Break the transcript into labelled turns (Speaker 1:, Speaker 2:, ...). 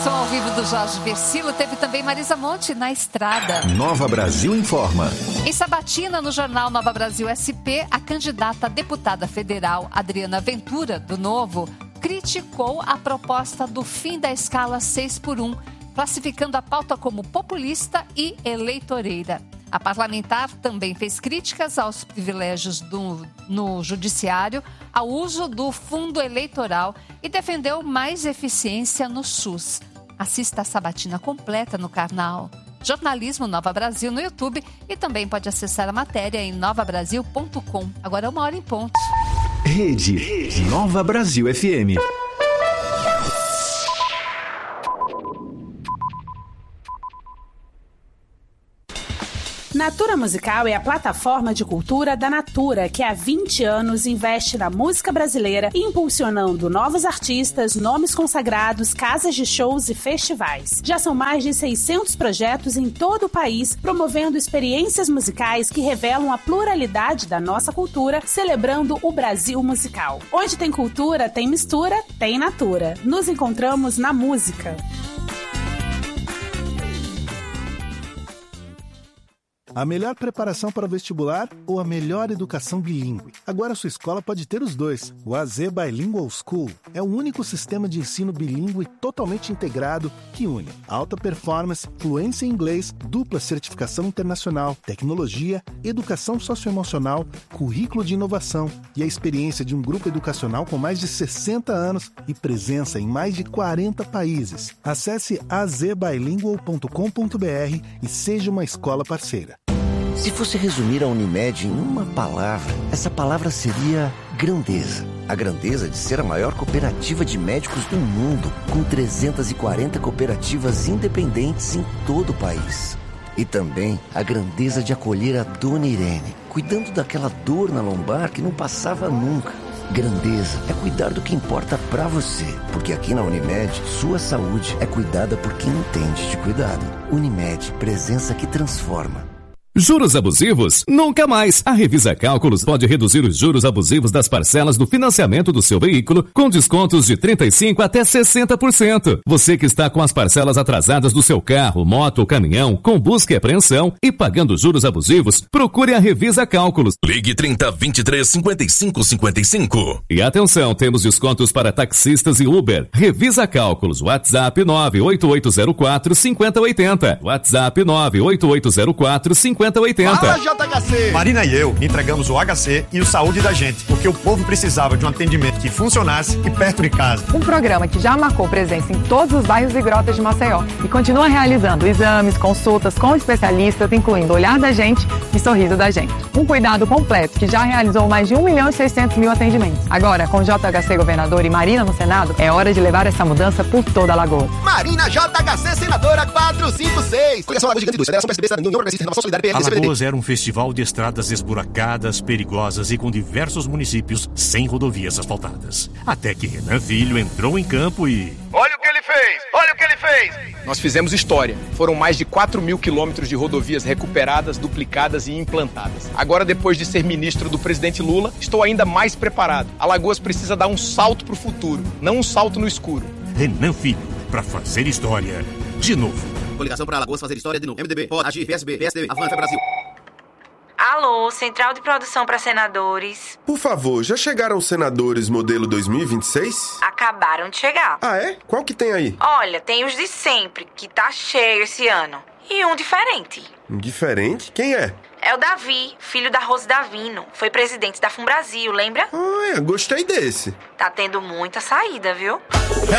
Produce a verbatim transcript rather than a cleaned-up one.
Speaker 1: Som ao vivo do Jorge Versilo, teve também Marisa Monte na estrada.
Speaker 2: Nova Brasil informa.
Speaker 1: Em Sabatina, no jornal Nova Brasil S P, a candidata a deputada federal Adriana Ventura, do Novo, criticou a proposta do fim da escala seis por um, classificando a pauta como populista e eleitoreira. A parlamentar também fez críticas aos privilégios do, no judiciário, ao uso do fundo eleitoral e defendeu mais eficiência no SUS. Assista a sabatina completa no canal Jornalismo Nova Brasil no YouTube e também pode acessar a matéria em nova brasil ponto com. Agora é uma hora em ponto.
Speaker 2: Rede, Rede Nova Brasil F M.
Speaker 3: Natura Musical é a plataforma de cultura da Natura, que há vinte anos investe na música brasileira, impulsionando novos artistas, nomes consagrados, casas de shows e festivais. Já são mais de seiscentos projetos em todo o país, promovendo experiências musicais que revelam a pluralidade da nossa cultura, celebrando o Brasil musical. Onde tem cultura, tem mistura, tem Natura. Nos encontramos na música.
Speaker 4: A melhor preparação para o vestibular ou a melhor educação bilíngue? Agora sua escola pode ter os dois. O A Z Bilingual School é o único sistema de ensino bilíngue totalmente integrado que une alta performance, fluência em inglês, dupla certificação internacional, tecnologia, educação socioemocional, currículo de inovação e a experiência de um grupo educacional com mais de sessenta anos e presença em mais de quarenta países. Acesse a z bilingual ponto com ponto b r e seja uma escola parceira.
Speaker 5: Se fosse resumir a Unimed em uma palavra, essa palavra seria grandeza. A grandeza de ser a maior cooperativa de médicos do mundo, com trezentas e quarenta cooperativas independentes em todo o país. E também a grandeza de acolher a Dona Irene, cuidando daquela dor na lombar que não passava nunca. Grandeza é cuidar do que importa pra você, porque aqui na Unimed, sua saúde é cuidada por quem entende de cuidado. Unimed, presença que transforma.
Speaker 6: Juros abusivos? Nunca mais! A Revisa Cálculos pode reduzir os juros abusivos das parcelas do financiamento do seu veículo com descontos de trinta e cinco por cento até sessenta por cento. Você que está com as parcelas atrasadas do seu carro, moto ou caminhão, com busca e apreensão e pagando juros abusivos, procure a Revisa Cálculos.
Speaker 7: Ligue trinta, vinte e três, cinquenta e cinco, cinquenta e cinco.
Speaker 6: E atenção, temos descontos para taxistas e Uber. Revisa Cálculos, WhatsApp nove oito oito zero quatro, cinco zero oito zero. WhatsApp nove oito oito zero quatro, cinco zero oito zero.
Speaker 8: Fala, J H C! Marina e eu entregamos o H C e o Saúde da Gente, porque o povo precisava de um atendimento que funcionasse e perto de casa.
Speaker 9: Um programa que já marcou presença em todos os bairros e grotas de Maceió e continua realizando exames, consultas com especialistas, incluindo Olhar da Gente e Sorriso da Gente. Um cuidado completo que já realizou mais de um milhão e seiscentos mil atendimentos. Agora, com J H C governador e Marina no Senado, é hora de levar essa mudança por toda a Lagoa.
Speaker 10: Marina J H C, senadora quatrocentos e cinquenta e seis. Coligação Lagoa Gigante Luz, Federação P S B, Cidadania, União Progressista, Renovação Solidária, P L,
Speaker 11: Alagoas era um festival de estradas esburacadas, perigosas e com diversos municípios sem rodovias asfaltadas. Até que Renan Filho entrou em campo e...
Speaker 12: Olha o que ele fez! Olha o que ele fez!
Speaker 13: Nós fizemos história. Foram mais de quatro mil quilômetros de rodovias recuperadas, duplicadas e implantadas. Agora, depois de ser ministro do presidente Lula, estou ainda mais preparado. Alagoas precisa dar um salto pro futuro, não um salto no escuro.
Speaker 11: Renan Filho, pra fazer história de novo.
Speaker 10: Coligação para Alagoas fazer história de novo. M D B, P O D, Agir, P S B, P S D B, Avança Brasil.
Speaker 14: Alô, Central de Produção para Senadores.
Speaker 15: Por favor, já chegaram os senadores modelo dois mil e vinte e seis?
Speaker 14: Acabaram de chegar.
Speaker 15: Ah, é? Qual que tem aí?
Speaker 14: Olha, tem os de sempre, que tá cheio esse ano. E um diferente.
Speaker 15: Diferente? Quem é?
Speaker 14: É o Davi, filho da Rose Davino. Foi presidente da FUNBrasil, lembra?
Speaker 15: Ah, é, gostei desse.
Speaker 14: Tá tendo muita saída, viu?